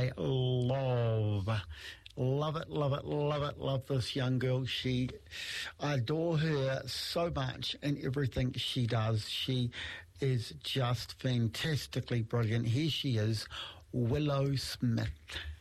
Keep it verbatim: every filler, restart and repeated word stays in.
I love Love it, love it, love it, love this young girl. She, I adore her so much in everything she does. She is just fantastically brilliant. Here she is, Willow Smith.